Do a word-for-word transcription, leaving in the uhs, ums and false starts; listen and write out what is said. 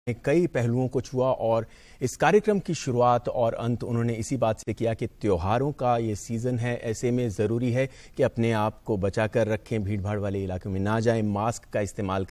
कई पहलुओं को छुआ और इस कार्यक्रम की शुरुआत और अंत उन्होंने इसी बात से किया कि त्योहारों का ये सीज़न है, ऐसे में ज़रूरी है कि अपने आप को बचा कर रखें, भीड़ भाड़ वाले इलाकों में ना जाएं, मास्क का इस्तेमाल